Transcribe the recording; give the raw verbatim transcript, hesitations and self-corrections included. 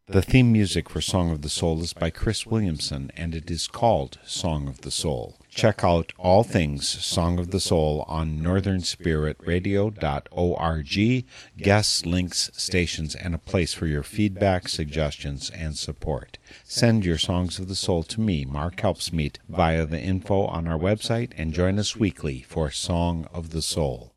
The theme music for Song of the Soul is by Chris Williamson, and it is called Song of the Soul. Check out all things Song of the Soul on northern spirit radio dot org, guests, links, stations, and a place for your feedback, suggestions, and support. Send your Songs of the Soul to me, Mark Helpsmeet, via the info on our website, and join us weekly for Song of the Soul.